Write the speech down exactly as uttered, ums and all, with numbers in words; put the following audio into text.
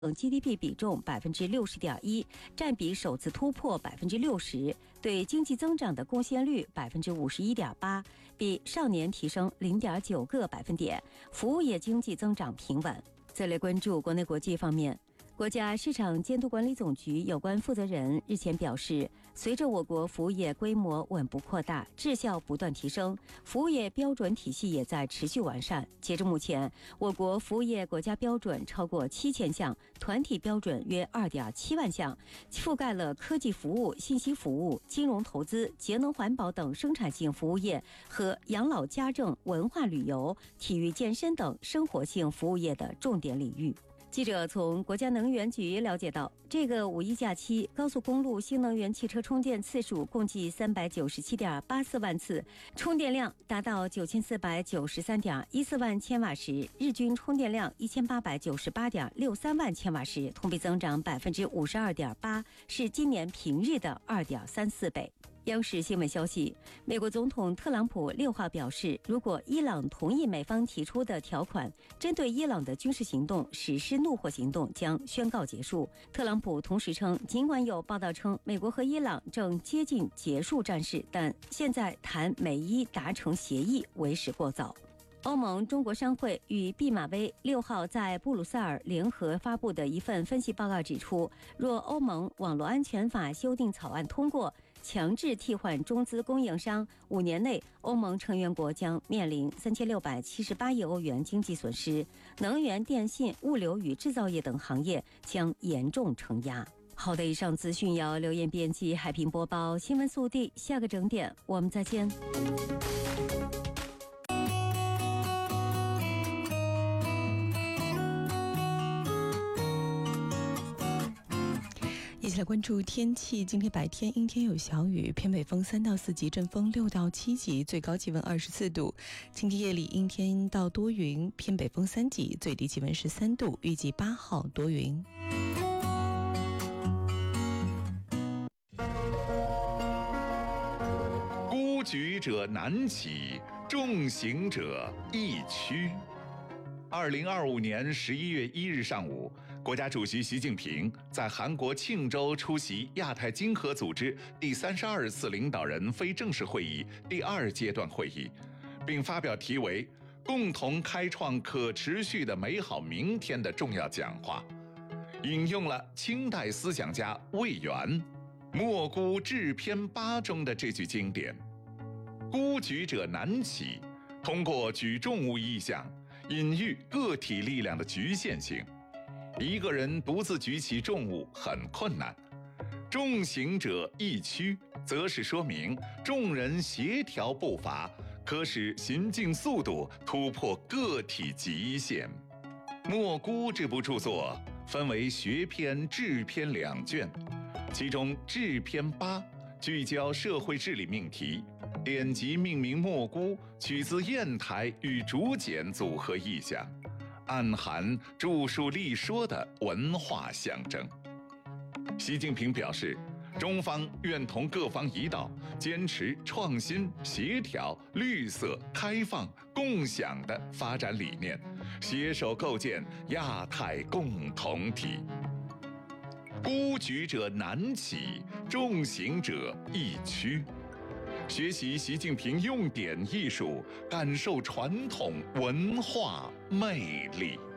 G D P 比重百分之六十点一，占比首次突破百分之六十，对经济增长的贡献率百分之五十一点八，比上年提升零点九个百分点。服务业经济增长平稳。再来关注国内国际方面。国家市场监督管理总局有关负责人日前表示，随着我国服务业规模稳步扩大，质效不断提升，服务业标准体系也在持续完善。截至目前，我国服务业国家标准超过七千项，团体标准约二点七万项，覆盖了科技服务、信息服务、金融投资、节能环保等生产性服务业和养老家政、文化旅游、体育健身等生活性服务业的重点领域。记者从国家能源局了解到，这个五一假期，高速公路新能源汽车充电次数共计三百九十七点八四万次，充电量达到九千四百九十三点一四万千瓦时，日均充电量一千八百九十八点六三万千瓦时，同比增长百分之五十二点八，是今年平日的二点三四倍。央视新闻消息，美国总统特朗普六号表示，如果伊朗同意美方提出的条款，针对伊朗的军事行动实施怒火行动将宣告结束。特朗普同时称，尽管有报道称美国和伊朗正接近结束战事，但现在谈美伊达成协议为时过早。欧盟中国商会与毕马威六号在布鲁塞尔联合发布的一份分析报告指出，若欧盟网络安全法修订草案通过，强制替换中资供应商，五年内欧盟成员国将面临三千六百七十八亿欧元经济损失，能源、电信、物流与制造业等行业将严重承压。好的，以上资讯由刘艳编辑，海平播报，新闻速递，下个整点我们再见。 一起来关注天气。今天白天阴天有小雨，偏北风三到四级，阵风六到七级，最高气温二十四度。今天夜里阴天到多云，偏北风三级，最低气温十三度，预计八号多云。 孤举者难起，重行者易趋。二零二五年十一月一日上午，国家主席习近平在韩国庆州出席亚太经合组织第三十二次领导人非正式会议第二阶段会议，并发表题为“共同开创可持续的美好明天”的重要讲话，引用了清代思想家魏源《莫孤致篇八》中的这句经典：“孤举者难起”，通过举重物意象隐喻个体力量的局限性，一个人独自举起重物很困难。重行者易趋，则是说明众人协调步伐，可使行进速度突破个体极限。《莫孤》这部著作分为学篇、志篇两卷，其中志篇八聚焦社会治理命题，典籍命名莫孤，取自砚台与竹简组合意象，暗含著述立说的文化象征。习近平表示，中方愿同各方一道，坚持创新、协调、绿色、开放、共享的发展理念，携手构建亚太共同体。孤举者难起，重行者易趋。学习习近平用典艺术，感受传统文化魅力。